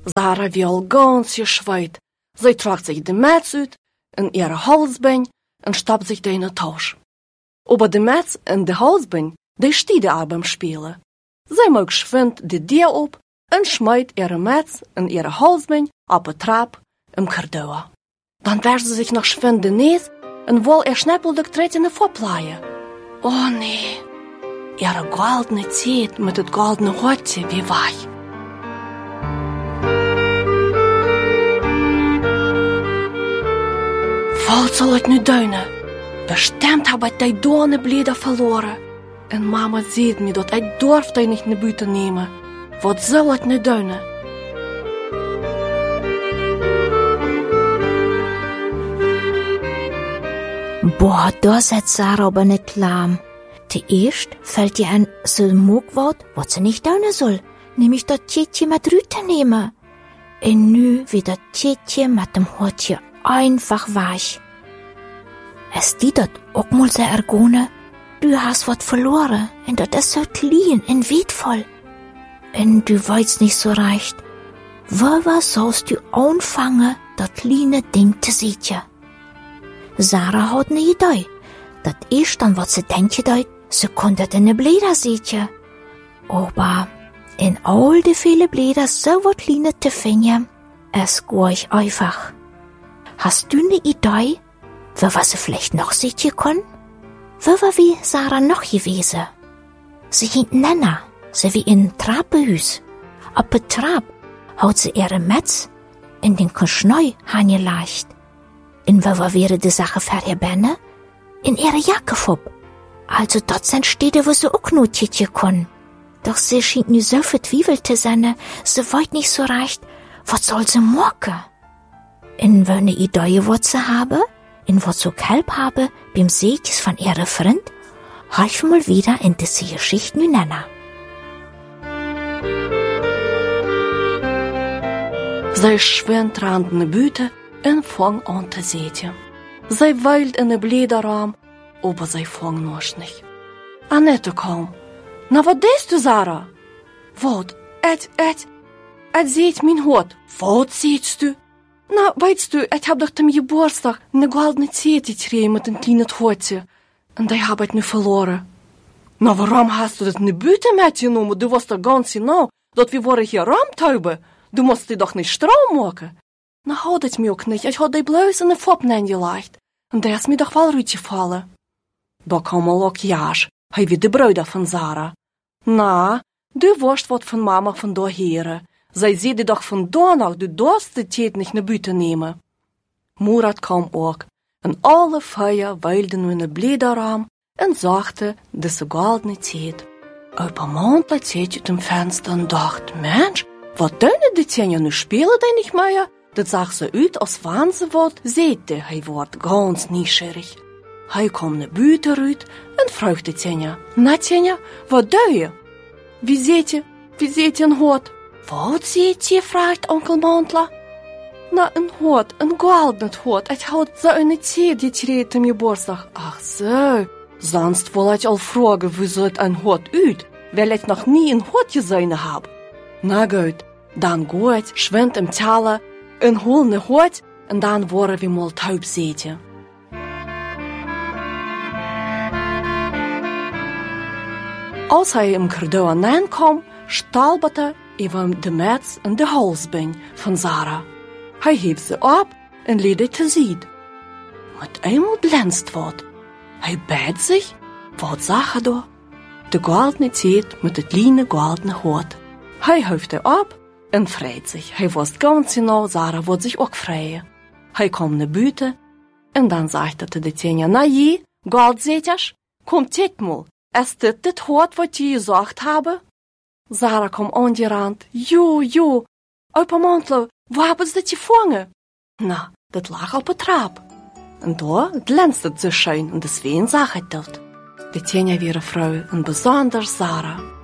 Sarah will ganz geschweit. Sie tragt sich die Metz uit in ihre Halsbein und stappt sich in den Tausch. Aber die Metz in de Halsbein, die steht auch beim Spielen. Sie mag geschwind die Dier op und schmeißt ihre Metz in ihre Halsbein auf de Trap im Kardauer. Dann wäscht sie sich noch schwind den Näs und will schneppelig treten vorpleien. Oh nee, ihre goldene Zeit mit het goldene Hotje wie weich. Wat zal ik nu doen? Bestimmt heb ik die donenbleden verloren. En mama ziet me dat ik durf die niet naar buiten nemen. Wat zal ik nu doen? Boah, da zet Sarah aber nicht lahm. Zuerst fällt ihr ein so Mogwort, was sie nicht tun soll, nämlich das Tjetje mit Rüte nehmen. Und nu wird das Tjetje mit dem Hotje einfach weich. Es die dort auch mal sehr ergone, du hast wat verloren, und das ist so klein und wertvoll. Und du weißt nicht so recht, wo sollst du anfangen, das kleine Ding zu sehen? Sarah hat ne Idee. Das ist dann, was sie denkt, sie konnte deine Blätter sehen. Aber in all die viele Blätter so wat kleine zu finden, es geht einfach. Hast du ne Idee, was sie vielleicht noch sehen können? Wo war wie Sarah noch gewesen? Sie hing Nenna, sie wie in Trappenhus. Auf der Trap hat sie ihre Metz in den Schnee angelegt. Und wo wäre die Sache verherbenne? In ihre Jacke fob. Also dort sind Städte, wo sie auch nur titje können. Doch sie schien nu so vertwiebelt zu sein, sie wollt nicht so recht, was soll sie morgen? Und wenn eine Idee, was sie habe, und was so gelb habe, beim Seetjes von ihrer Freund, ich mal wieder in diese Geschichte nu nennen. Sie schwimmt rand in de Büte und fang an zu sehen. Sie weilt in de Bläderraum, aber sie fang noch nicht. Annette kam. Na, wat deest du, Sarah? Wat? Et seht mein Hut. Wat sehtst du? Na, weißt du, ich hab doch dem Geburtstag eine goldene Zeit gekregen mit einem kleinen Hutje. Und die hab ich nu verloren. Na, warum hast du das in die Büte mitgenommen? Du weißt doch ganz genau, dass wir waren hier Raumtaube. Du musst dir doch nicht Strom machen. Na, hat es mir auch nicht. Ich hab die bloß in den Foppen eingelegt. Und der ist mir doch wohl runtergefallen. Da kam mal auch Jasch. Hij wie de Bruder von Sarah. Na, du wirst wat von Mama von da hören. Zij sieht dir doch von da nach, du darfst die Zeit nicht nach Büte nehmen. Murat kam auch. Und alle Feuer weilten nur in den Bläderraum und sagte, das ist eine goldene Zeit. Ein paar Monate zählt ich dem Fenster und dachte, Mensch, was deine die Zähne nu spielen die nicht mehr? Das sah so aus, als wenn sie wat seht, hij wordt ganz neugierig. Hij kwam naar buiten uit en vroeg de Tjenja. Na Tjenja, wat doe je? Wie seht je een hot? Wat seht je, vraagt onkel Mantla. Na, een hot, een goldenen hot. Ik had zo een Zeit gekregen am Geburtstag. Ach so, sonst wollte ich all fragen, wie sieht ein Hot uit? Weil ich noch nie ein Hot gesehen hab. Na gut, dann gut, schwimmt im Tal en hol ne Hot en dan worden we mal taub zeten. Als hij im Kardauer aankwam, stolperte over de Metz en de Halsbein van Sarah. Hij hief ze op en liet het te zien. Met eenmaal glänzt wat. Hij beet zich, wat zag hij daar? De goldene Zeit met het kleine goldene Hut. Hij hief er op en freut sich. Hij wusste ganz genau, Sarah wird sich auch freuen. Hij kwam naar buiten en dan sagte de Tjenja, na je, Goldzeters, kom dit mal. Ist das Hut, was ich gesagt habe? Sarah kam angerannt. Jo, Opa Mantlo, wo haben sie das gefangen? Na, das lag auf der Trab. Und da glänzte es so schön und deswegen sah ich das. Die Tjenja wäre Frau und besonders Sarah.